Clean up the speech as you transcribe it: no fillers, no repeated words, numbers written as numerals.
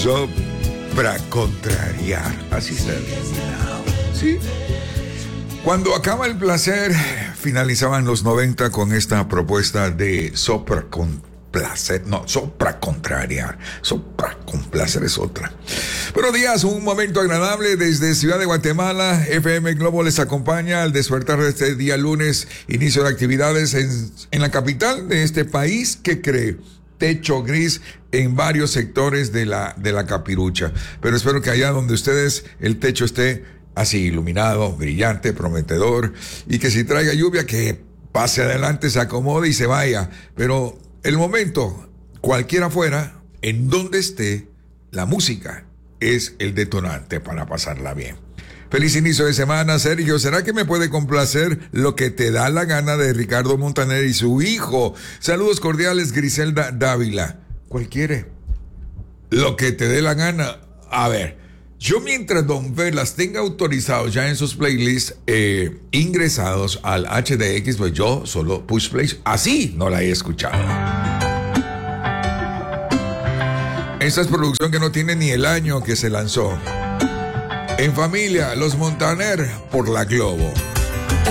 Sopracontrariar, así se dice. Sí. Cuando acaba el placer, finalizaban los 90 con esta propuesta de sopracontrariar. Sopracomplacer es otra. Buenos días, un momento agradable desde Ciudad de Guatemala. FM Globo les acompaña al despertar de este día lunes, inicio de actividades en la capital de este país que cree techo gris en varios sectores de la capirucha. Pero espero que allá donde ustedes el techo esté así iluminado, brillante, prometedor, y que si traiga lluvia que pase adelante, se acomode y se vaya. Pero el momento, cualquiera fuera, en donde esté, la música es el detonante para pasarla bien. Feliz inicio de semana, Sergio. ¿Será que me puede complacer Lo que te da la gana de Ricardo Montaner y su hijo? Saludos cordiales, Griselda Dávila. ¿Cuál quiere? Lo que te dé la gana. A ver, yo mientras Don Velas tenga autorizados ya en sus playlists ingresados al HDX, pues yo solo push play. Así no la he escuchado. Esta es producción que no tiene ni el año que se lanzó. En familia, los Montaner por la Globo.